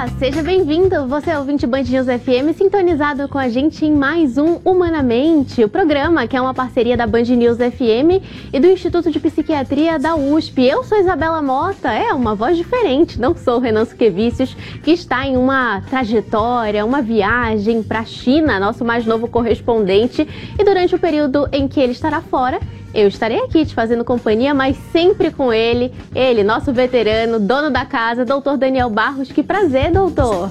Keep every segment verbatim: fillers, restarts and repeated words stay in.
Olá, seja bem-vindo. Você é ouvinte Band News F M, sintonizado com a gente em mais um Humanamente, o programa que é uma parceria da Band News F M e do Instituto de Psiquiatria da U S P. Eu sou Isabela Mota, é uma voz diferente, não sou o Renan Suquevicius, que está em uma trajetória, uma viagem para a China, nosso mais novo correspondente, e durante o período em que ele estará fora, eu estarei aqui te fazendo companhia, mas sempre com ele, ele, nosso veterano, dono da casa, doutor Daniel Barros. Que prazer, doutor!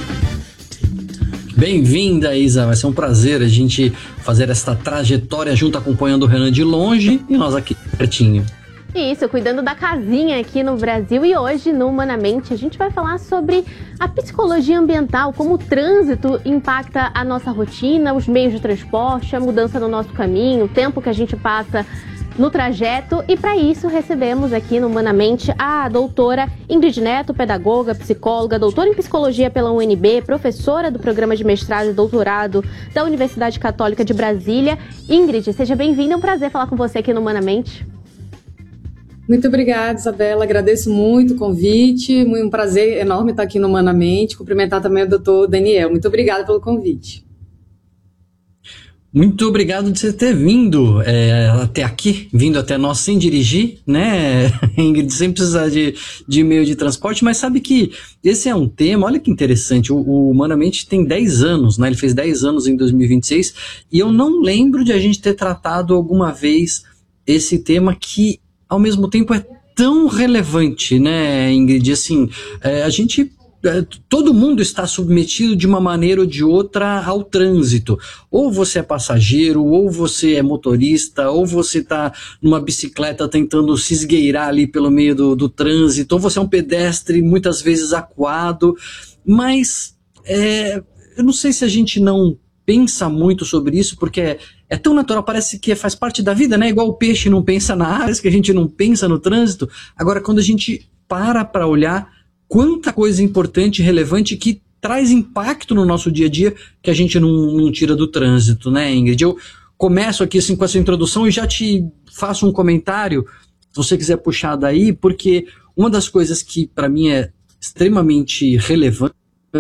Bem-vinda, Isa. Vai ser um prazer a gente fazer esta trajetória junto, acompanhando o Renan de longe e nós aqui pertinho. Isso, cuidando da casinha aqui no Brasil. E hoje, no Humanamente, a gente vai falar sobre a psicologia ambiental, como o trânsito impacta a nossa rotina, os meios de transporte, a mudança no nosso caminho, o tempo que a gente passa no trajeto. E para isso recebemos aqui no Humanamente a doutora Ingrid Neto, pedagoga, psicóloga, doutora em psicologia pela U N B, professora do programa de mestrado e doutorado da Universidade Católica de Brasília. Ingrid, seja bem-vinda, é um prazer falar com você aqui no Humanamente. Muito obrigada, Isabela, agradeço muito o convite, um prazer enorme estar aqui no Humanamente, cumprimentar também o doutor Daniel, muito obrigada pelo convite. Muito obrigado de você ter vindo é, até aqui, vindo até nós sem dirigir, né, Ingrid, sem precisar de, de meio de transporte, mas sabe que esse é um tema, olha que interessante, o, o Humanamente tem dez anos, né, ele fez dez anos em dois mil e vinte e seis, e eu não lembro de a gente ter tratado alguma vez esse tema que ao mesmo tempo é tão relevante, né, Ingrid? Assim, é, a gente, é, todo mundo está submetido de uma maneira ou de outra ao trânsito. Ou você é passageiro, ou você é motorista, ou você está numa bicicleta tentando se esgueirar ali pelo meio do, do trânsito, ou você é um pedestre muitas vezes acuado. Mas é, eu não sei se a gente não pensa muito sobre isso, porque é, é tão natural, parece que faz parte da vida, né? Igual o peixe não pensa na água, parece que a gente não pensa no trânsito. Agora, quando a gente para para olhar quanta coisa importante e relevante que traz impacto no nosso dia a dia que a gente não, não tira do trânsito, né, Ingrid? Eu começo aqui assim, com essa introdução e já te faço um comentário, se você quiser puxar daí, porque uma das coisas que para mim é extremamente relevante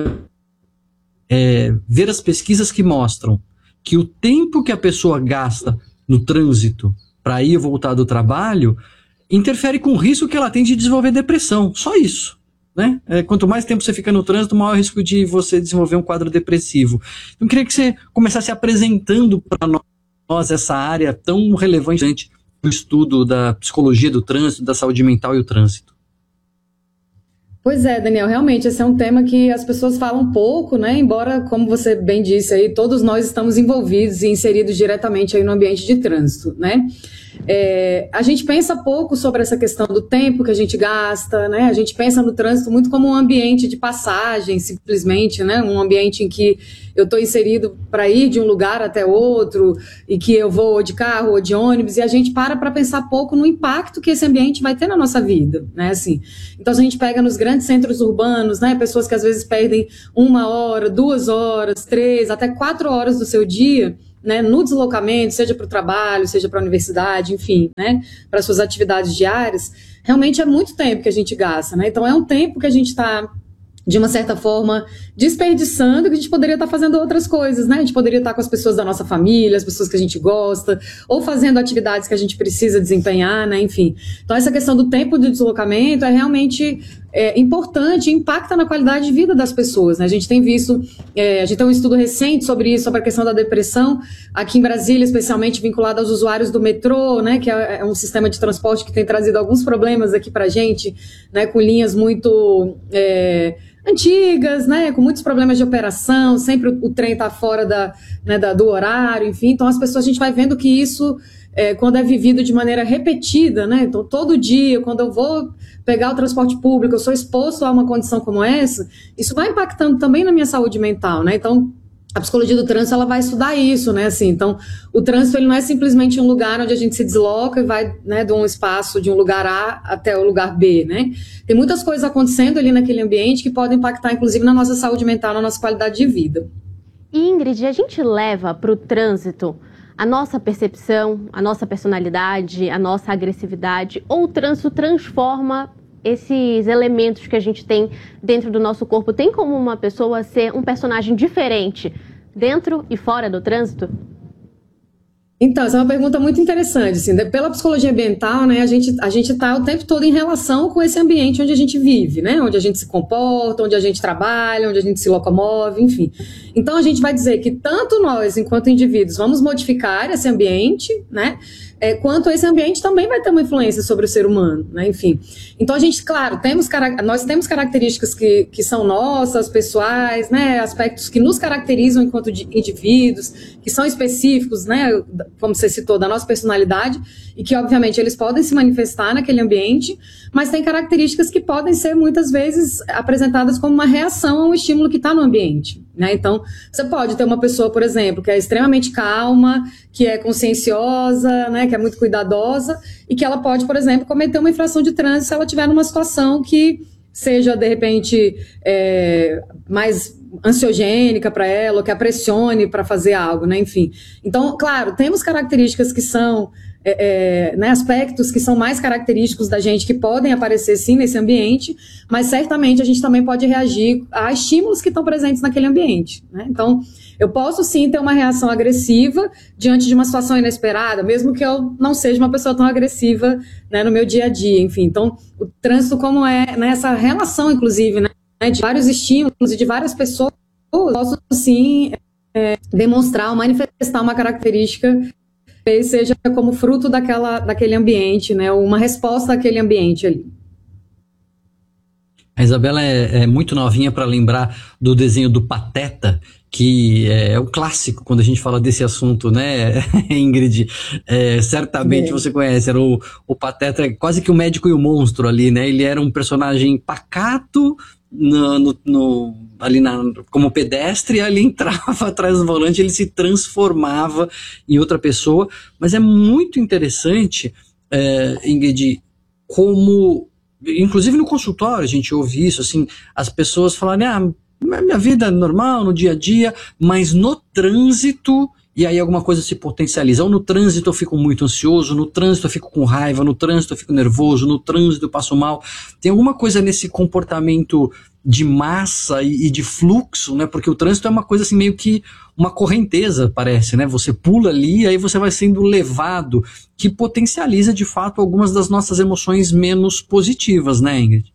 é ver as pesquisas que mostram que o tempo que a pessoa gasta no trânsito para ir e voltar do trabalho interfere com o risco que ela tem de desenvolver depressão. Só isso, né? É, quanto mais tempo você fica no trânsito, maior o risco de você desenvolver um quadro depressivo. Então, eu queria que você começasse apresentando para nós essa área tão relevante do estudo da psicologia do trânsito, da saúde mental e o trânsito. Pois é, Daniel, realmente esse é um tema que as pessoas falam pouco, né? Embora, como você bem disse aí, todos nós estamos envolvidos e inseridos diretamente aí no ambiente de trânsito, né? É, a gente pensa pouco sobre essa questão do tempo que a gente gasta, né? A gente pensa no trânsito muito como um ambiente de passagem, simplesmente, né? Um ambiente em que eu estou inserido para ir de um lugar até outro e que eu vou de carro ou de ônibus, e a gente para para pensar pouco no impacto que esse ambiente vai ter na nossa vida, né? Assim, então, se a gente pega nos grandes centros urbanos, né? Pessoas que às vezes perdem uma hora, duas horas, três, até quatro horas do seu dia, né, no deslocamento, seja para o trabalho, seja para a universidade, enfim, né, para suas atividades diárias, realmente é muito tempo que a gente gasta, né? Então é um tempo que a gente está, de uma certa forma, desperdiçando, que a gente poderia estar fazendo outras coisas, né? A gente poderia estar com as pessoas da nossa família, as pessoas que a gente gosta, ou fazendo atividades que a gente precisa desempenhar, né? Enfim. Então essa questão do tempo de deslocamento é realmente é, importante, impacta na qualidade de vida das pessoas, né? A gente tem visto, é, a gente tem um estudo recente sobre isso, sobre a questão da depressão, aqui em Brasília, especialmente vinculado aos usuários do metrô, né? Que é, é um sistema de transporte que tem trazido alguns problemas aqui pra gente, né? Com linhas muito É, antigas, né, com muitos problemas de operação, sempre o, o trem está fora da, né, da, do horário, enfim, então as pessoas, a gente vai vendo que isso, é, quando é vivido de maneira repetida, né, então todo dia, quando eu vou pegar o transporte público, eu sou exposto a uma condição como essa, isso vai impactando também na minha saúde mental, né, então a psicologia do trânsito, ela vai estudar isso, né, assim, então o trânsito, ele não é simplesmente um lugar onde a gente se desloca e vai, né, de um espaço, de um lugar A até o lugar B, né, tem muitas coisas acontecendo ali naquele ambiente que podem impactar, inclusive, na nossa saúde mental, na nossa qualidade de vida. Ingrid, a gente leva para o trânsito a nossa percepção, a nossa personalidade, a nossa agressividade, ou o trânsito transforma esses elementos que a gente tem dentro do nosso corpo, tem como uma pessoa ser um personagem diferente dentro e fora do trânsito? Então, essa é uma pergunta muito interessante. Assim, pela psicologia ambiental, né, a gente a gente está o tempo todo em relação com esse ambiente onde a gente vive, né, onde a gente se comporta, onde a gente trabalha, onde a gente se locomove, enfim. Então, a gente vai dizer que tanto nós, enquanto indivíduos, vamos modificar esse ambiente, né, é, quanto esse ambiente também vai ter uma influência sobre o ser humano, né, enfim. Então, a gente, claro, temos, nós temos características que, que são nossas, pessoais, né, aspectos que nos caracterizam enquanto indivíduos, que são específicos, né, como você citou, da nossa personalidade, e que, obviamente, eles podem se manifestar naquele ambiente, mas tem características que podem ser, muitas vezes, apresentadas como uma reação a um estímulo que está no ambiente, né? Então, você pode ter uma pessoa, por exemplo, que é extremamente calma, que é conscienciosa, né, que é muito cuidadosa, e que ela pode, por exemplo, cometer uma infração de trânsito se ela estiver numa situação que seja, de repente, é, mais ansiogênica para ela, ou que a pressione para fazer algo, né? Enfim. Então, claro, temos características que são, é, é, né, aspectos que são mais característicos da gente, que podem aparecer sim nesse ambiente, mas certamente a gente também pode reagir a estímulos que estão presentes naquele ambiente, né? Então, eu posso sim ter uma reação agressiva diante de uma situação inesperada, mesmo que eu não seja uma pessoa tão agressiva, né, no meu dia a dia, enfim. Então, o trânsito como é, né, essa relação, inclusive, né, de vários estímulos e de várias pessoas, eu posso sim é, demonstrar ou manifestar uma característica que seja como fruto daquela, daquele ambiente, né, ou uma resposta àquele ambiente ali. A Isabela é, é muito novinha para lembrar do desenho do Pateta, que é, é o clássico quando a gente fala desse assunto, né, Ingrid? É, certamente é. Você conhece, era o, o Pateta, quase que o médico e o monstro ali, né? Ele era um personagem pacato, no, no, no, ali na, como pedestre, ali entrava atrás do volante, ele se transformava em outra pessoa. Mas é muito interessante, é, Ingrid, como... Inclusive no consultório a gente ouve isso, assim, as pessoas falarem, ah, minha vida é normal, no dia a dia, mas no trânsito, e aí alguma coisa se potencializa. Ou no trânsito eu fico muito ansioso, no trânsito eu fico com raiva, no trânsito eu fico nervoso, no trânsito eu passo mal. Tem alguma coisa nesse comportamento de massa e, e de fluxo, né? Porque o trânsito é uma coisa assim, meio que uma correnteza, parece, né? Você pula ali e aí você vai sendo levado, que potencializa de fato algumas das nossas emoções menos positivas, né, Ingrid?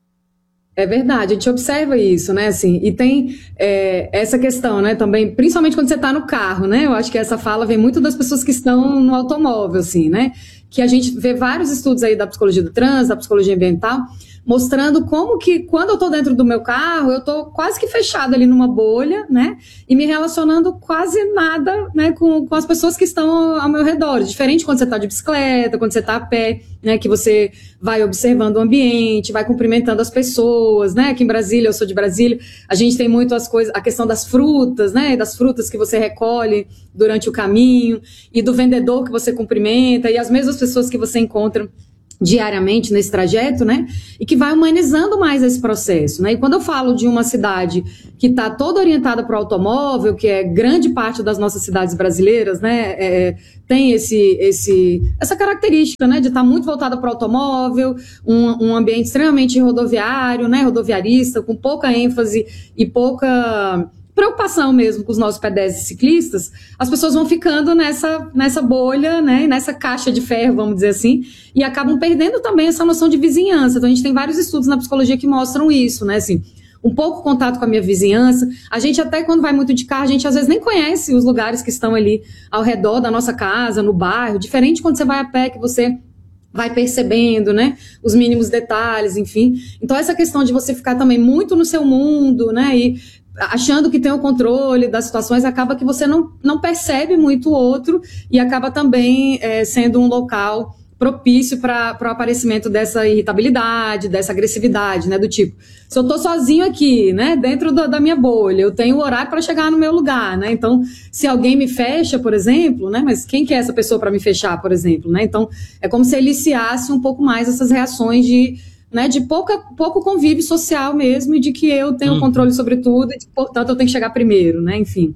É verdade, a gente observa isso, né, assim, e tem é, essa questão, né, também, principalmente quando você está no carro, né, eu acho que essa fala vem muito das pessoas que estão no automóvel, assim, né, que a gente vê vários estudos aí da psicologia do trânsito, da psicologia ambiental, mostrando como que quando eu estou dentro do meu carro, eu estou quase que fechada ali numa bolha, né, e me relacionando quase nada, né, com, com as pessoas que estão ao meu redor, diferente quando você está de bicicleta, quando você está a pé, né, que você vai observando o ambiente, vai cumprimentando as pessoas, né, aqui em Brasília, eu sou de Brasília, a gente tem muito as coisas, a questão das frutas, né, das frutas que você recolhe durante o caminho, e do vendedor que você cumprimenta, e as mesmas pessoas que você encontra diariamente nesse trajeto, né, e que vai humanizando mais esse processo, né, e quando eu falo de uma cidade que está toda orientada para o automóvel, que é grande parte das nossas cidades brasileiras, né, é, tem esse, esse, essa característica, né, de estar tá muito voltada para o automóvel, um, um ambiente extremamente rodoviário, né, rodoviarista, com pouca ênfase e pouca preocupação mesmo com os nossos pedestres e ciclistas, as pessoas vão ficando nessa, nessa bolha, né, nessa caixa de ferro, vamos dizer assim, e acabam perdendo também essa noção de vizinhança. Então a gente tem vários estudos na psicologia que mostram isso, né, assim, um pouco contato com a minha vizinhança. A gente até quando vai muito de carro, a gente às vezes nem conhece os lugares que estão ali ao redor da nossa casa, no bairro, diferente quando você vai a pé, que você vai percebendo, né, os mínimos detalhes, enfim. Então essa questão de você ficar também muito no seu mundo, né, e achando que tem o controle das situações, acaba que você não, não percebe muito o outro e acaba também é, sendo um local propício para o aparecimento dessa irritabilidade, dessa agressividade, né, do tipo, se eu tô sozinho aqui, né, dentro da, da minha bolha, eu tenho o horário para chegar no meu lugar, né, então, se alguém me fecha, por exemplo, né, mas quem que é essa pessoa para me fechar, por exemplo, né, então, é como se eliciasse um pouco mais essas reações de, né, de pouca, pouco convívio social mesmo, e de que eu tenho hum. controle sobre tudo, e de, portanto eu tenho que chegar primeiro, né, enfim.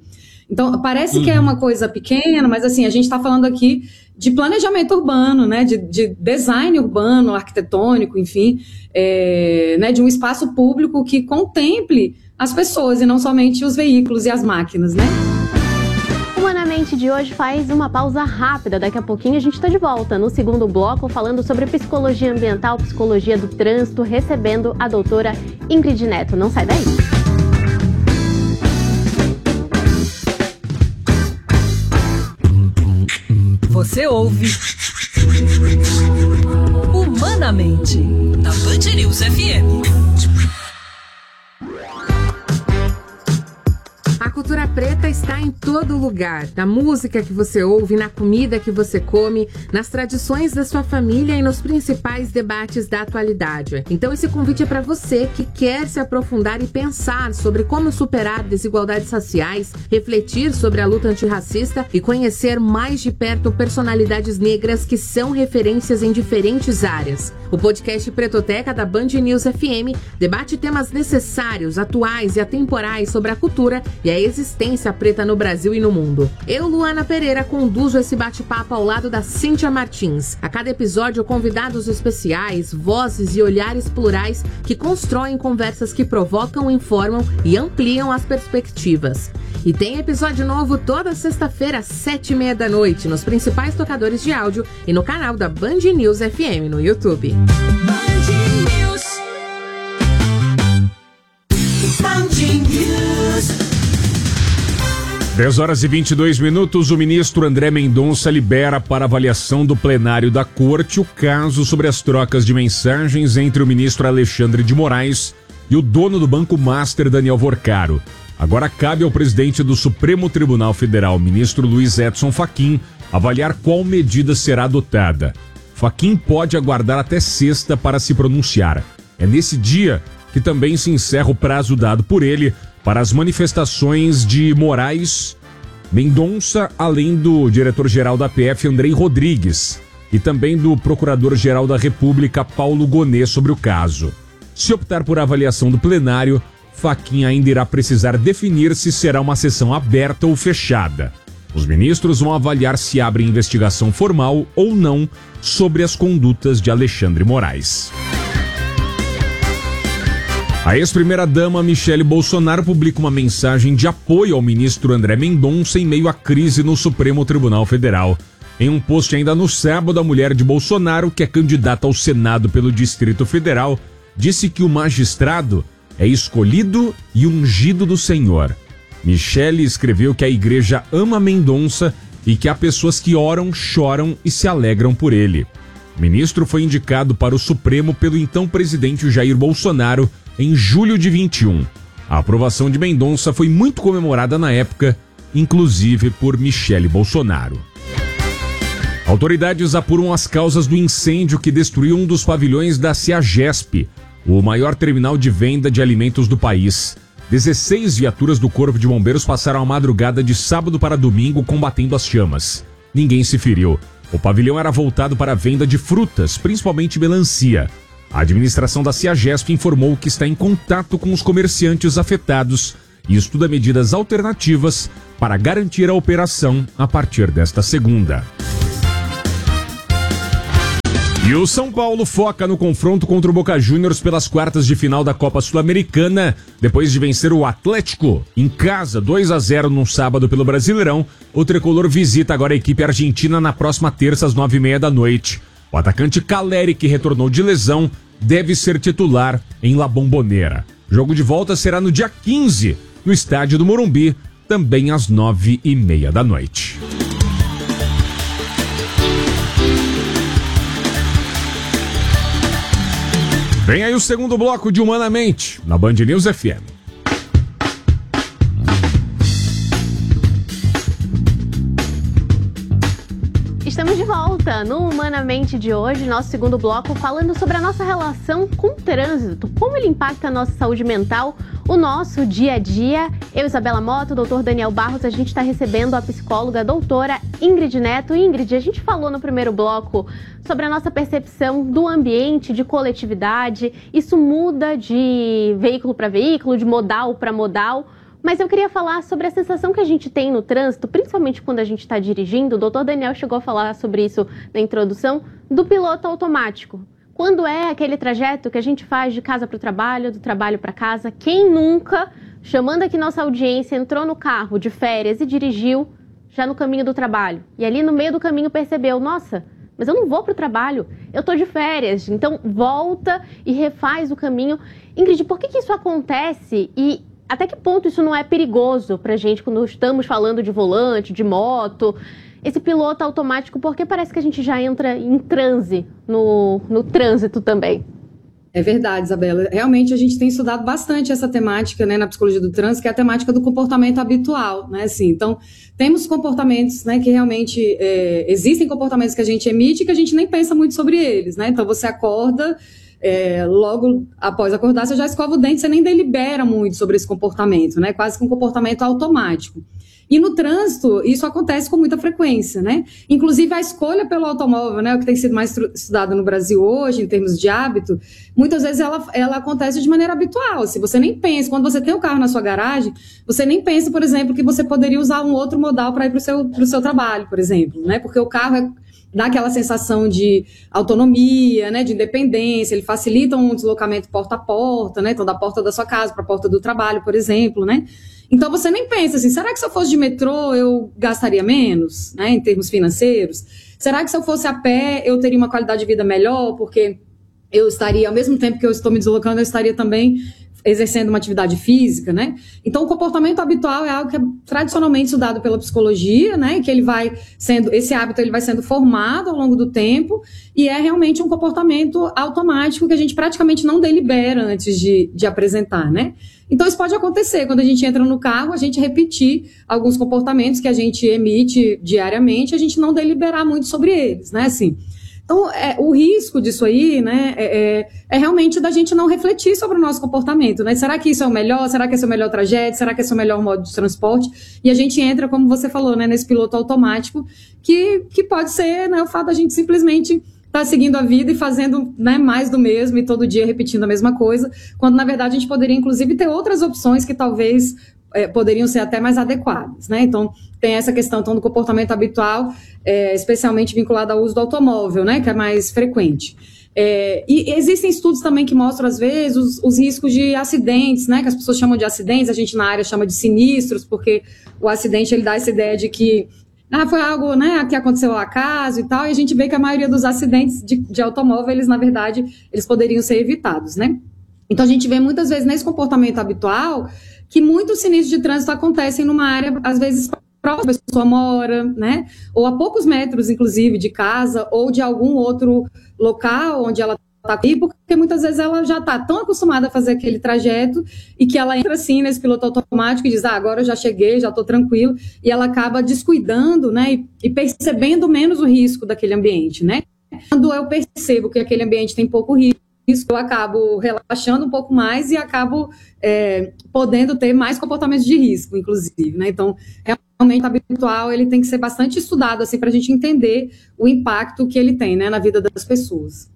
Então, parece uhum. que é uma coisa pequena, mas assim, a gente está falando aqui de planejamento urbano, né, de, de design urbano, arquitetônico, enfim, é, né, de um espaço público que contemple as pessoas e não somente os veículos e as máquinas, né? Humanamente de hoje faz uma pausa rápida. Daqui a pouquinho a gente está de volta no segundo bloco falando sobre psicologia ambiental, psicologia do trânsito, recebendo a doutora Ingrid Neto. Não sai daí. Você ouve Humanamente na Band News F M. A cultura preta está em todo lugar, na música que você ouve, na comida que você come, nas tradições da sua família e nos principais debates da atualidade. Então esse convite é para você que quer se aprofundar e pensar sobre como superar desigualdades raciais, refletir sobre a luta antirracista e conhecer mais de perto personalidades negras que são referências em diferentes áreas. O podcast Pretoteca da Band News F M debate temas necessários, atuais e atemporais sobre a cultura e a existência preta no Brasil e no mundo. Eu, Luana Pereira, conduzo esse bate-papo ao lado da Cíntia Martins. A cada episódio, convidados especiais, vozes e olhares plurais que constroem conversas que provocam, informam e ampliam as perspectivas. E tem episódio novo toda sexta-feira, às sete e meia da noite, nos principais tocadores de áudio e no canal da Band News F M no YouTube. Band News. Band News. dez horas e vinte e dois minutos, o ministro André Mendonça libera para avaliação do plenário da Corte o caso sobre as trocas de mensagens entre o ministro Alexandre de Moraes e o dono do Banco Master, Daniel Vorcaro. Agora cabe ao presidente do Supremo Tribunal Federal, ministro Luiz Edson Fachin, avaliar qual medida será adotada. Fachin pode aguardar até sexta para se pronunciar. É nesse dia que também se encerra o prazo dado por ele para as manifestações de Moraes, Mendonça, além do diretor-geral da P F, Andrei Rodrigues, e também do procurador-geral da República, Paulo Gonet, sobre o caso. Se optar por avaliação do plenário, Fachin ainda irá precisar definir se será uma sessão aberta ou fechada. Os ministros vão avaliar se abre investigação formal ou não sobre as condutas de Alexandre Moraes. A ex-primeira-dama Michele Bolsonaro publica uma mensagem de apoio ao ministro André Mendonça em meio à crise no Supremo Tribunal Federal. Em um post ainda no sábado, a mulher de Bolsonaro, que é candidata ao Senado pelo Distrito Federal, disse que o magistrado é escolhido e ungido do Senhor. Michele escreveu que a igreja ama Mendonça e que há pessoas que oram, choram e se alegram por ele. O ministro foi indicado para o Supremo pelo então presidente Jair Bolsonaro em julho de vinte e um. A aprovação de Mendonça foi muito comemorada na época, inclusive por Michele Bolsonaro. Autoridades apuram as causas do incêndio que destruiu um dos pavilhões da CEAGESP, o maior terminal de venda de alimentos do país. dezesseis viaturas do Corpo de Bombeiros passaram a madrugada de sábado para domingo combatendo as chamas. Ninguém se feriu. O pavilhão era voltado para a venda de frutas, principalmente melancia. A administração da CEAGESP informou que está em contato com os comerciantes afetados e estuda medidas alternativas para garantir a operação a partir desta segunda. E o São Paulo foca no confronto contra o Boca Juniors pelas quartas de final da Copa Sul-Americana. Depois de vencer o Atlético em casa dois a zero no sábado pelo Brasileirão, o tricolor visita agora a equipe argentina na próxima terça às nove e meia da noite. O atacante Caleri, que retornou de lesão, deve ser titular em La Bombonera. O jogo de volta será no dia quinze, no estádio do Morumbi, também às nove e meia da noite. Vem aí o segundo bloco de Humanamente, na Band News F M. Estamos de volta no Humanamente de hoje, nosso segundo bloco, falando sobre a nossa relação com o trânsito, como ele impacta a nossa saúde mental, o nosso dia a dia. Eu, Isabela Mota, o doutor Daniel Barros, a gente está recebendo a psicóloga a doutora Ingrid Neto. Ingrid, a gente falou no primeiro bloco sobre a nossa percepção do ambiente, de coletividade. Isso muda de veículo para veículo, de modal para modal. Mas eu queria falar sobre a sensação que a gente tem no trânsito, principalmente quando a gente está dirigindo. O doutor Daniel chegou a falar sobre isso na introdução, do piloto automático. Quando é aquele trajeto que a gente faz de casa para o trabalho, do trabalho para casa, quem nunca, chamando aqui nossa audiência, entrou no carro de férias e dirigiu já no caminho do trabalho? E ali no meio do caminho percebeu, nossa, mas eu não vou para o trabalho, eu estou de férias. Então volta e refaz o caminho. Ingrid, por que que isso acontece e até que ponto isso não é perigoso para a gente quando estamos falando de volante, de moto, esse piloto automático, porque parece que a gente já entra em transe no, no trânsito também? É verdade, Isabela. Realmente a gente tem estudado bastante essa temática, né, na psicologia do trânsito, que é a temática do comportamento habitual, né, assim. Então, temos comportamentos, né, que realmente é, existem comportamentos que a gente emite e que a gente nem pensa muito sobre eles, né. Então, você acorda, É, logo após acordar, você já escova o dente, você nem delibera muito sobre esse comportamento, né? Quase que um comportamento automático. E no trânsito, isso acontece com muita frequência, né? Inclusive, a escolha pelo automóvel, né, o que tem sido mais estudado no Brasil hoje, em termos de hábito, muitas vezes ela, ela acontece de maneira habitual. Assim, você nem pensa, quando você tem o carro na sua garagem, você nem pensa, por exemplo, que você poderia usar um outro modal para ir para o seu, pro seu trabalho, por exemplo, né? Porque o carro é dá aquela sensação de autonomia, né, de independência, ele facilita um deslocamento porta a porta, né, então da porta da sua casa para a porta do trabalho, por exemplo, né. Então você nem pensa assim, será que se eu fosse de metrô eu gastaria menos, né, em termos financeiros? Será que se eu fosse a pé eu teria uma qualidade de vida melhor, porque eu estaria, ao mesmo tempo que eu estou me deslocando, eu estaria também exercendo uma atividade física, né? Então, o comportamento habitual é algo que é tradicionalmente estudado pela psicologia, né? Que ele vai sendo, esse hábito ele vai sendo formado ao longo do tempo e é realmente um comportamento automático que a gente praticamente não delibera antes de, de apresentar, né? Então, isso pode acontecer quando a gente entra no carro, a gente repetir alguns comportamentos que a gente emite diariamente, a gente não deliberar muito sobre eles, né? Assim, então, é, o risco disso aí, né, é, é, é realmente da gente não refletir sobre o nosso comportamento, né? Será que isso é o melhor? Será que esse é o melhor trajeto? Será que esse é o melhor modo de transporte? E a gente entra, como você falou, né, nesse piloto automático, que, que pode ser, né, o fato da gente simplesmente estar tá seguindo a vida e fazendo, né, mais do mesmo e todo dia repetindo a mesma coisa, quando, na verdade, a gente poderia, inclusive, ter outras opções que talvez É, poderiam ser até mais adequadas, né? Então, tem essa questão então, do comportamento habitual, é, especialmente vinculado ao uso do automóvel, né? Que é mais frequente. É, e existem estudos também que mostram, às vezes, os, os riscos de acidentes, né? Que as pessoas chamam de acidentes, a gente na área chama de sinistros, porque o acidente ele dá essa ideia de que ah, foi algo, né, que aconteceu ao acaso e tal, e a gente vê que a maioria dos acidentes de, de automóvel, eles, na verdade, eles poderiam ser evitados, né? Então, a gente vê muitas vezes nesse comportamento habitual que muitos sinistros de trânsito acontecem numa área, às vezes, próxima a pessoa mora, né? Ou a poucos metros, inclusive, de casa ou de algum outro local onde ela está aqui, porque muitas vezes ela já está tão acostumada a fazer aquele trajeto e que ela entra assim nesse piloto automático e diz, ah, agora eu já cheguei, já estou tranquilo, e ela acaba descuidando, né? E, e percebendo menos o risco daquele ambiente, né? Quando eu percebo que aquele ambiente tem pouco risco, isso eu acabo relaxando um pouco mais e acabo é, podendo ter mais comportamentos de risco, inclusive, né? Então, realmente, o habitual ele tem que ser bastante estudado assim, para a gente entender o impacto que ele tem, né, na vida das pessoas.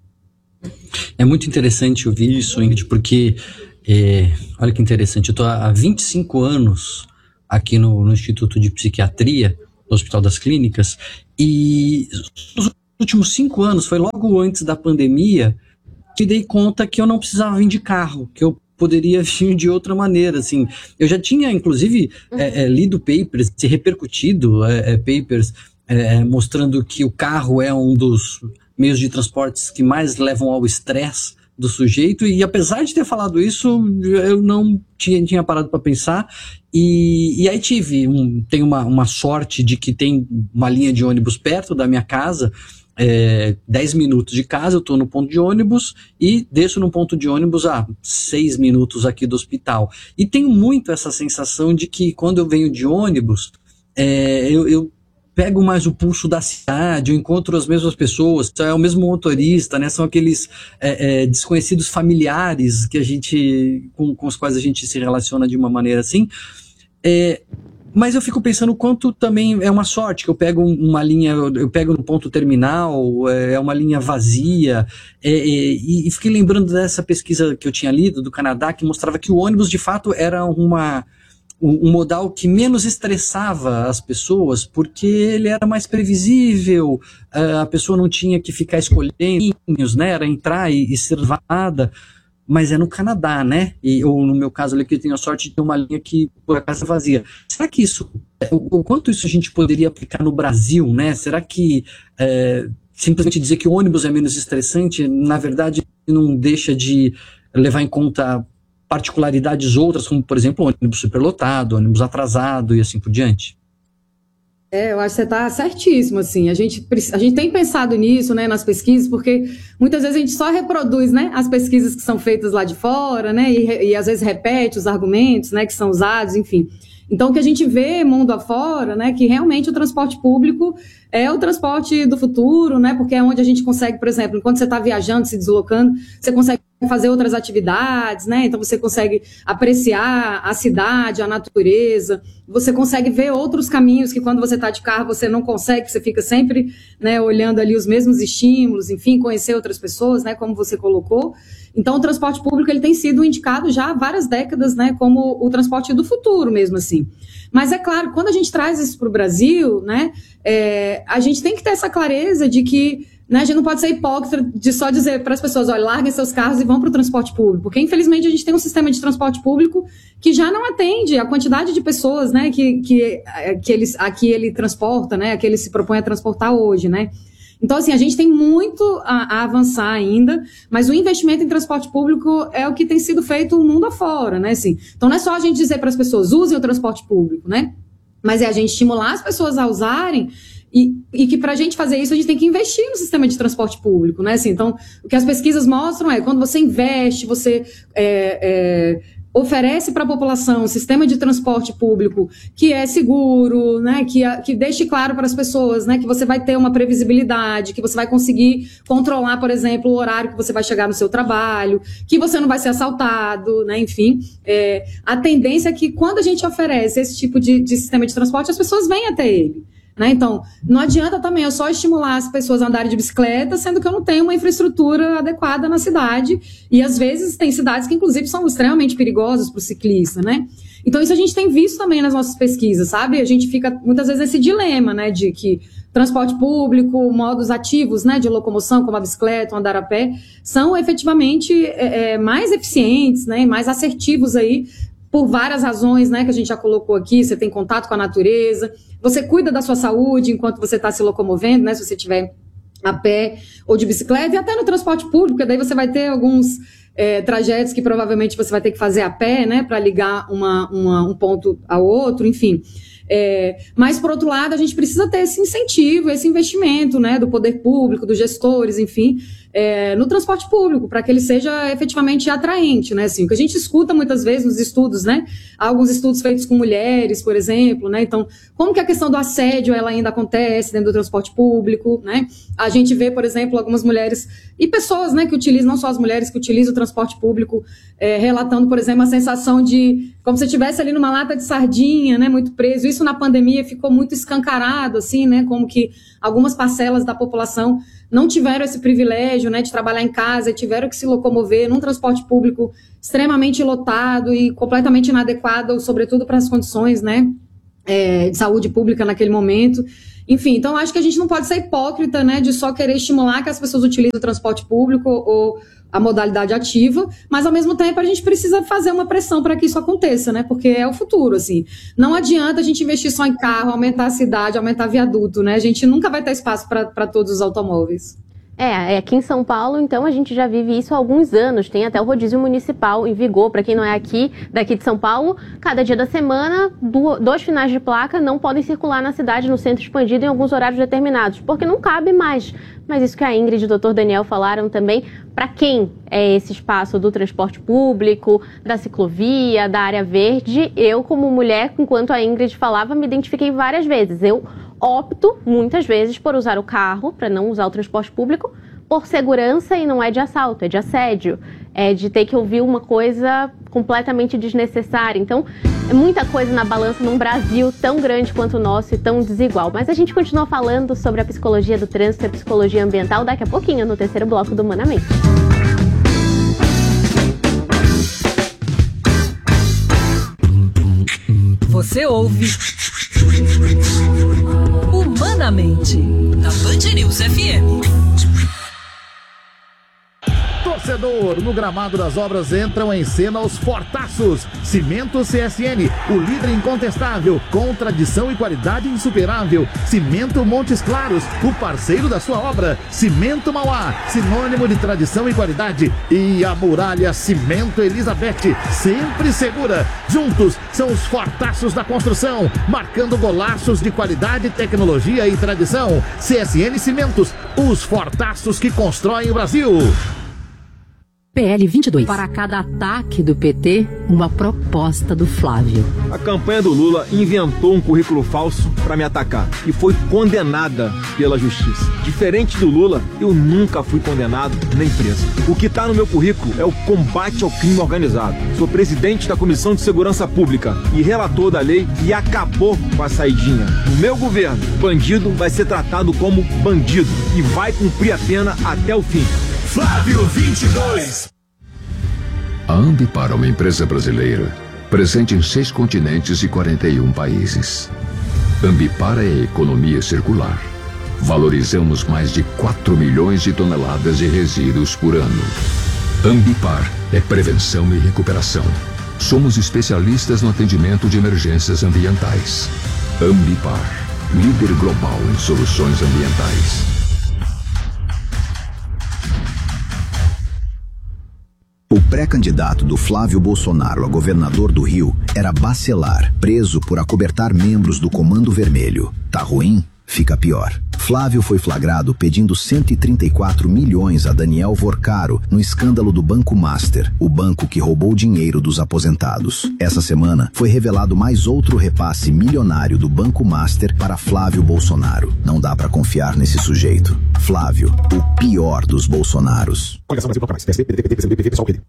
É muito interessante ouvir isso, Ingrid, porque, é, olha que interessante, eu estou há vinte e cinco anos aqui no, no Instituto de Psiquiatria, no Hospital das Clínicas, e nos últimos cinco anos, foi logo antes da pandemia, que dei conta que eu não precisava vir de carro, que eu poderia vir de outra maneira, assim. Eu já tinha, inclusive, uhum. é, é, lido papers, se repercutido é, é, papers é, mostrando que o carro é um dos meios de transportes que mais levam ao estresse do sujeito, e apesar de ter falado isso, eu não tinha, tinha parado para pensar, e, e aí tive, um, tenho uma, uma sorte de que tem uma linha de ônibus perto da minha casa, É, dez minutos de casa, eu estou no ponto de ônibus e desço no ponto de ônibus a seis minutos aqui do hospital. E tenho muito essa sensação de que quando eu venho de ônibus, é, eu, eu pego mais o pulso da cidade, eu encontro as mesmas pessoas, é o mesmo motorista, né? São aqueles é, é, desconhecidos familiares que a gente, com, com os quais a gente se relaciona de uma maneira assim. É, Mas eu fico pensando o quanto também é uma sorte, que eu pego uma linha, eu pego no ponto terminal, é uma linha vazia, é, é, e, e fiquei lembrando dessa pesquisa que eu tinha lido do Canadá, que mostrava que o ônibus de fato era uma, o, o modal que menos estressava as pessoas, porque ele era mais previsível, uh, a pessoa não tinha que ficar escolhendo, né? Era entrar e, e ser levada. Mas é no Canadá, né? E, ou no meu caso ali, que eu tenho a sorte de ter uma linha que por acaso é vazia. Será que isso, o, o quanto isso a gente poderia aplicar no Brasil, né? Será que é, simplesmente dizer que o ônibus é menos estressante, na verdade, não deixa de levar em conta particularidades outras, como, por exemplo, ônibus superlotado, ônibus atrasado e assim por diante? É, eu acho que você está certíssimo, assim, a gente, a gente tem pensado nisso, né, nas pesquisas, porque muitas vezes a gente só reproduz, né, as pesquisas que são feitas lá de fora, né, e, e às vezes repete os argumentos, né, que são usados, enfim. Então, o que a gente vê mundo afora, né, que realmente o transporte público é o transporte do futuro, né, porque é onde a gente consegue, por exemplo, enquanto você está viajando, se deslocando, você consegue fazer outras atividades, né, então você consegue apreciar a cidade, a natureza, você consegue ver outros caminhos que quando você está de carro você não consegue, você fica sempre, né, olhando ali os mesmos estímulos, enfim, conhecer outras pessoas, né, como você colocou. Então, o transporte público ele tem sido indicado já há várias décadas, né, como o transporte do futuro mesmo assim. Mas é claro, quando a gente traz isso para o Brasil, né, é, a gente tem que ter essa clareza de que, né, a gente não pode ser hipócrita de só dizer para as pessoas, olha, larguem seus carros e vão para o transporte público, porque infelizmente a gente tem um sistema de transporte público que já não atende a quantidade de pessoas, né, que, que, que ele, aqui ele transporta, né, que ele se propõe a transportar hoje, né. Então, assim, a gente tem muito a, a avançar ainda, mas o investimento em transporte público é o que tem sido feito o mundo afora, né, assim. Então, não é só a gente dizer para as pessoas, usem o transporte público, né, mas é a gente estimular as pessoas a usarem e, e que para a gente fazer isso, a gente tem que investir no sistema de transporte público, né, assim. Então, o que as pesquisas mostram é, quando você investe, você... É, é, oferece para a população um sistema de transporte público que é seguro, né, que, que deixe claro para as pessoas, né, que você vai ter uma previsibilidade, que você vai conseguir controlar, por exemplo, o horário que você vai chegar no seu trabalho, que você não vai ser assaltado, né, enfim. É, a tendência é que quando a gente oferece esse tipo de, de sistema de transporte, as pessoas vêm até ele. Né? Então, não adianta também eu só estimular as pessoas a andarem de bicicleta, sendo que eu não tenho uma infraestrutura adequada na cidade, e às vezes tem cidades que inclusive são extremamente perigosas para o ciclista, né? Então isso a gente tem visto também nas nossas pesquisas, sabe? A gente fica muitas vezes nesse dilema, né, de que transporte público, modos ativos, né, de locomoção, como a bicicleta, o andar a pé, são efetivamente é, mais eficientes, né, e mais assertivos aí, por várias razões, né, que a gente já colocou aqui. Você tem contato com a natureza, você cuida da sua saúde enquanto você está se locomovendo, né, se você estiver a pé ou de bicicleta, e até no transporte público, porque daí você vai ter alguns é, trajetos que provavelmente você vai ter que fazer a pé, né, para ligar uma, uma, um ponto ao outro, enfim. É, mas, por outro lado, a gente precisa ter esse incentivo, esse investimento, né, do poder público, dos gestores, enfim, é, no transporte público, para que ele seja efetivamente atraente, né, assim, o que a gente escuta muitas vezes nos estudos, né, há alguns estudos feitos com mulheres, por exemplo, né, então, como que a questão do assédio, ela ainda acontece dentro do transporte público, né, a gente vê, por exemplo, algumas mulheres e pessoas, né, que utilizam, não só as mulheres que utilizam o transporte público, é, relatando, por exemplo, a sensação de, como se estivesse ali numa lata de sardinha, né, muito preso. Isso na pandemia ficou muito escancarado, assim, né, como que algumas parcelas da população não tiveram esse privilégio, né, de trabalhar em casa, tiveram que se locomover num transporte público extremamente lotado e completamente inadequado, sobretudo para as condições, né, é, de saúde pública naquele momento. Enfim, então acho que a gente não pode ser hipócrita, né, de só querer estimular que as pessoas utilizem o transporte público ou a modalidade ativa, mas ao mesmo tempo a gente precisa fazer uma pressão para que isso aconteça, né, porque é o futuro, assim. Não adianta a gente investir só em carro, aumentar a cidade, aumentar viaduto, né, a gente nunca vai ter espaço para todos os automóveis. É, aqui em São Paulo, então, a gente já vive isso há alguns anos. Tem até o rodízio municipal em vigor. Para quem não é aqui, daqui de São Paulo, cada dia da semana, dois finais de placa não podem circular na cidade, no centro expandido, em alguns horários determinados, porque não cabe mais. Mas isso que a Ingrid e o doutor Daniel falaram também, para quem é esse espaço do transporte público, da ciclovia, da área verde, eu, como mulher, enquanto a Ingrid falava, me identifiquei várias vezes. Eu opto, muitas vezes, por usar o carro, para não usar o transporte público, por segurança, e não é de assalto, é de assédio, é de ter que ouvir uma coisa completamente desnecessária. Então, é muita coisa na balança num Brasil tão grande quanto o nosso e tão desigual. Mas a gente continua falando sobre a psicologia do trânsito e a psicologia ambiental daqui a pouquinho, no terceiro bloco do Humanamente. Você ouve Humanamente, na Band News F M. Torcedor, no gramado das obras entram em cena os fortaços. Cimento C S N, o líder incontestável, com tradição e qualidade insuperável. Cimento Montes Claros, o parceiro da sua obra. Cimento Mauá, sinônimo de tradição e qualidade. E a Muralha Cimento Elizabeth, sempre segura. Juntos são os fortaços da construção, marcando golaços de qualidade, tecnologia e tradição. C S N Cimentos, os fortaços que constroem o Brasil. P L vinte e dois. Para cada ataque do P T, uma proposta do Flávio. A campanha do Lula inventou um currículo falso para me atacar e foi condenada pela justiça. Diferente do Lula, eu nunca fui condenado nem preso. O que está no meu currículo é o combate ao crime organizado. Sou presidente da Comissão de Segurança Pública e relator da lei e acabou com a saidinha. No meu governo, bandido vai ser tratado como bandido e vai cumprir a pena até o fim. Flávio vinte e dois. A Ambipar é uma empresa brasileira, presente em seis continentes e quarenta e um países. Ambipar é economia circular. Valorizamos mais de quatro milhões de toneladas de resíduos por ano. Ambipar é prevenção e recuperação. Somos especialistas no atendimento de emergências ambientais. Ambipar, líder global em soluções ambientais. O pré-candidato do Flávio Bolsonaro a governador do Rio era Bacelar, preso por acobertar membros do Comando Vermelho. Tá ruim? Fica pior. Flávio foi flagrado pedindo cento e trinta e quatro milhões a Daniel Vorcaro no escândalo do Banco Master, o banco que roubou o dinheiro dos aposentados. Essa semana foi revelado mais outro repasse milionário do Banco Master para Flávio Bolsonaro. Não dá pra confiar nesse sujeito. Flávio, o pior dos Bolsonaros. Coligação Brasil Proclamais. P S D, P D T, P C B, P P, P S O L, P D.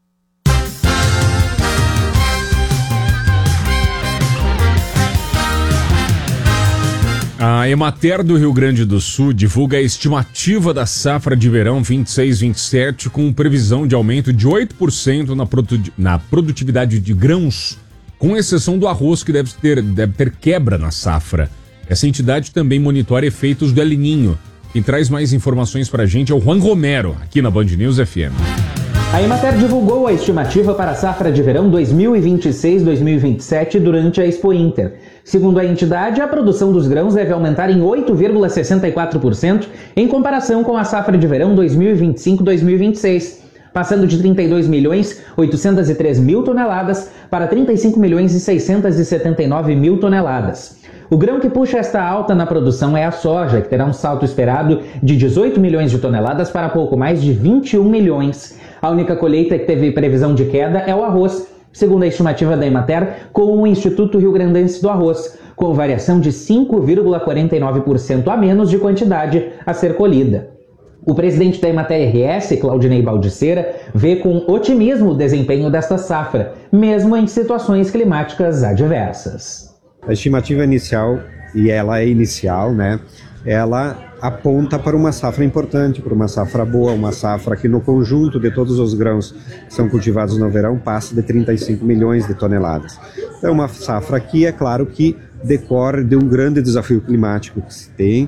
A Emater do Rio Grande do Sul divulga a estimativa da safra de verão vinte e seis vinte e sete com previsão de aumento de oito por cento na, produ- na produtividade de grãos, com exceção do arroz, que deve ter, deve ter quebra na safra. Essa entidade também monitora efeitos do El Niño. Quem traz mais informações para a gente é o Juan Romero, aqui na Band News F M. A Emater divulgou a estimativa para a safra de verão dois mil e vinte e seis dois mil e vinte e sete durante a Expo Inter. Segundo a entidade, a produção dos grãos deve aumentar em oito vírgula sessenta e quatro por cento em comparação com a safra de verão dois mil e vinte e cinco dois mil e vinte e seis, passando de trinta e dois milhões oitocentos e três mil toneladas para trinta e cinco milhões e seiscentos e setenta e nove mil toneladas. O grão que puxa esta alta na produção é a soja, que terá um salto esperado de dezoito milhões de toneladas para pouco mais de vinte e um milhões. A única colheita que teve previsão de queda é o arroz, segundo a estimativa da Emater, com o Instituto Rio Grandense do Arroz, com variação de cinco vírgula quarenta e nove por cento a menos de quantidade a ser colhida. O presidente da Emater R S, Claudinei Baldiceira, vê com otimismo o desempenho desta safra, mesmo em situações climáticas adversas. A estimativa inicial, e ela é inicial, né? Ela aponta para uma safra importante, para uma safra boa, uma safra que no conjunto de todos os grãos que são cultivados no verão passa de trinta e cinco milhões de toneladas. É uma safra que, é claro, que decorre de um grande desafio climático que se tem,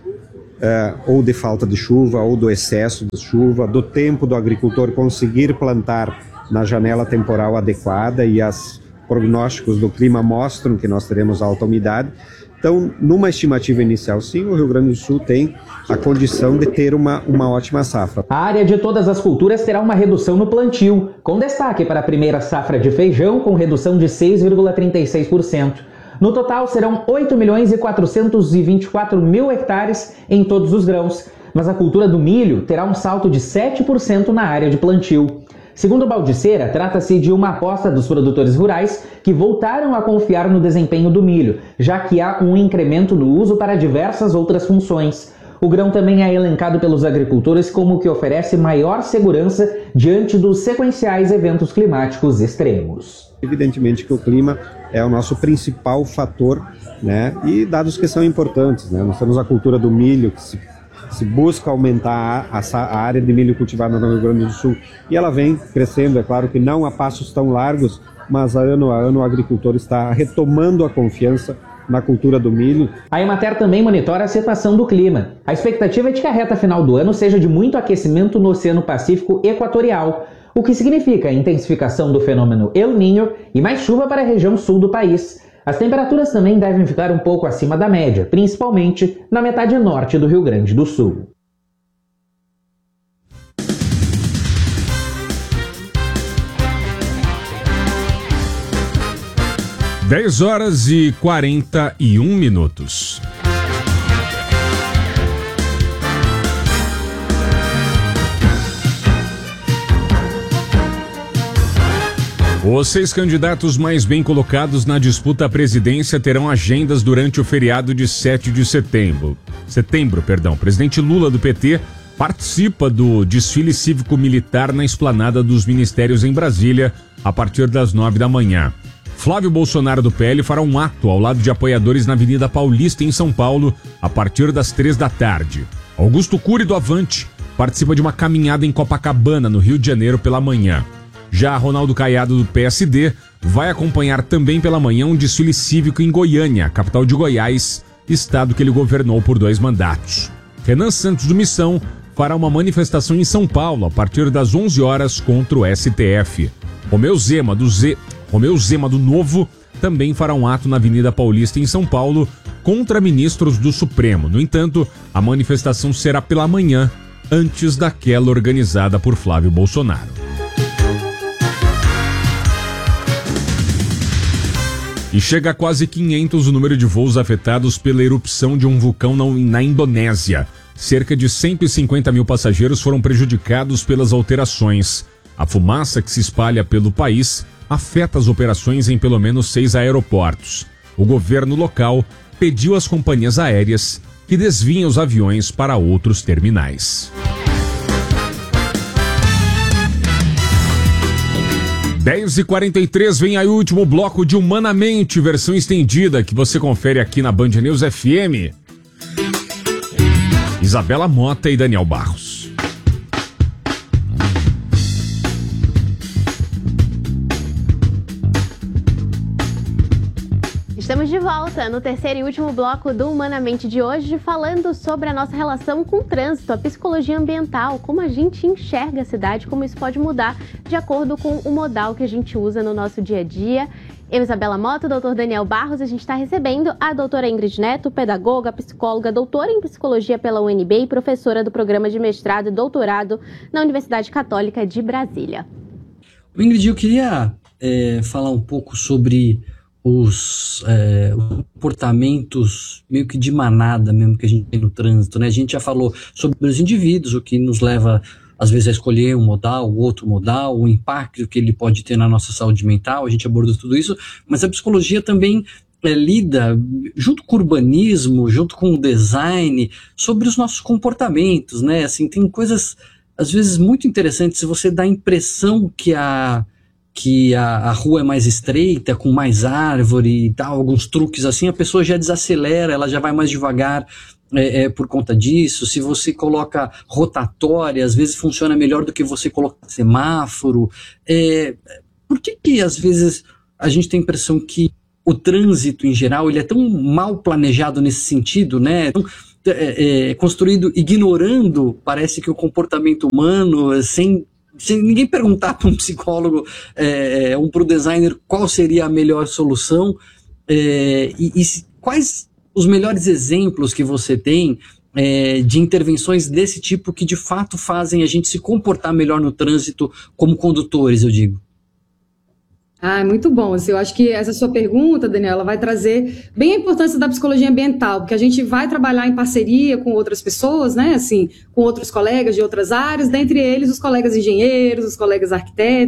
uh, ou de falta de chuva, ou do excesso de chuva, do tempo do agricultor conseguir plantar na janela temporal adequada, e os prognósticos do clima mostram que nós teremos alta umidade. Então, numa estimativa inicial, sim, o Rio Grande do Sul tem a condição de ter uma, uma ótima safra. A área de todas as culturas terá uma redução no plantio, com destaque para a primeira safra de feijão, com redução de seis vírgula trinta e seis por cento. No total, serão oito milhões e quatrocentos e vinte e quatro mil hectares em todos os grãos, mas a cultura do milho terá um salto de sete por cento na área de plantio. Segundo Baldiceira, trata-se de uma aposta dos produtores rurais que voltaram a confiar no desempenho do milho, já que há um incremento no uso para diversas outras funções. O grão também é elencado pelos agricultores como o que oferece maior segurança diante dos sequenciais eventos climáticos extremos. Evidentemente que o clima é o nosso principal fator, né? E dados que são importantes, né? Nós temos a cultura do milho, que se se busca aumentar a, a área de milho cultivada no Rio Grande do Sul, e ela vem crescendo, é claro que não a passos tão largos mas a ano a ano o agricultor está retomando a confiança na cultura do milho. A Emater também monitora a situação do clima. A expectativa é de que a reta final do ano seja de muito aquecimento no Oceano Pacífico Equatorial, o que significa a intensificação do fenômeno El Niño e mais chuva para a região sul do país. As temperaturas também devem ficar um pouco acima da média, principalmente na metade norte do Rio Grande do Sul. dez horas e quarenta e um minutos. Os seis candidatos mais bem colocados na disputa à presidência terão agendas durante o feriado de sete de setembro. Setembro, perdão. Presidente Lula, do P T, participa do desfile cívico-militar na esplanada dos ministérios em Brasília a partir das nove da manhã. Flávio Bolsonaro, do P L, fará um ato ao lado de apoiadores na Avenida Paulista, em São Paulo, a partir das três da tarde. Augusto Cury, do Avante, participa de uma caminhada em Copacabana, no Rio de Janeiro, pela manhã. Já Ronaldo Caiado, do P S D, vai acompanhar também pela manhã um desfile cívico em Goiânia, capital de Goiás, estado que ele governou por dois mandatos. Renan Santos, do Missão, fará uma manifestação em São Paulo a partir das onze horas contra o S T F. Romeu Zema, do Z... Romeu Zema, do Novo, também fará um ato na Avenida Paulista, em São Paulo, contra ministros do Supremo. No entanto, a manifestação será pela manhã, antes daquela organizada por Flávio Bolsonaro. E chega a quase quinhentos o número de voos afetados pela erupção de um vulcão na, na Indonésia. Cerca de cento e cinquenta mil passageiros foram prejudicados pelas alterações. A fumaça que se espalha pelo país afeta as operações em pelo menos seis aeroportos. O governo local pediu às companhias aéreas que desviem os aviões para outros terminais. dez e quarenta e três, vem aí o último bloco de Humanamente, versão estendida, que você confere aqui na Band News F M. Isabela Mota e Daniel Barros. Estamos de volta no terceiro e último bloco do Humanamente de hoje, falando sobre a nossa relação com o trânsito, a psicologia ambiental, como a gente enxerga a cidade, como isso pode mudar de acordo com o modal que a gente usa no nosso dia a dia. Eu, Isabela Mota, doutor Daniel Barros, a gente está recebendo a doutora Ingrid Neto, pedagoga, psicóloga, doutora em psicologia pela U N B e professora do programa de mestrado e doutorado na Universidade Católica de Brasília. Ingrid, eu queria é, falar um pouco sobre os é, comportamentos meio que de manada mesmo que a gente tem no trânsito, né? A gente já falou sobre os indivíduos, o que nos leva às vezes a escolher um modal, o outro modal, o impacto que ele pode ter na nossa saúde mental, a gente abordou tudo isso, mas a psicologia também é, lida, junto com o urbanismo, junto com o design, sobre os nossos comportamentos, né? Assim, tem coisas às vezes muito interessantes. Se você dá a impressão que a que a, a rua é mais estreita, com mais árvore e tal, alguns truques assim, a pessoa já desacelera, ela já vai mais devagar é, é, por conta disso. Se você coloca rotatória, às vezes funciona melhor do que você colocar semáforo. É, por que que às vezes a gente tem a impressão que o trânsito em geral ele é tão mal planejado nesse sentido, né? Tão, é, é, construído ignorando, parece que o comportamento humano, sem sem ninguém perguntar para um psicólogo, é, um para o designer, qual seria a melhor solução, é, e, e quais os melhores exemplos que você tem é, de intervenções desse tipo que de fato fazem a gente se comportar melhor no trânsito como condutores, eu digo. Ah, muito bom. Assim, eu acho que essa sua pergunta, Daniela, vai trazer bem a importância da psicologia ambiental, porque a gente vai trabalhar em parceria com outras pessoas, né? Assim, com outros colegas de outras áreas, dentre eles os colegas engenheiros, os colegas arquitetos.